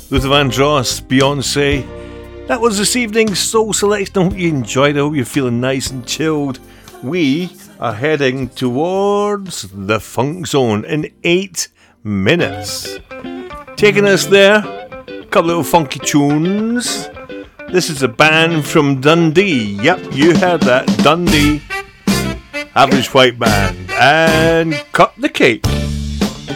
Luther Vandross, Beyonce. That was this evening's Soul Selection. I hope you enjoyed it. I hope you're feeling nice and chilled. We are heading towards the Funk Zone in 8 minutes. Taking us there, a couple little funky tunes. This is a band from Dundee. Yep, you heard that. Dundee. Average White Band. And Cut the Cake.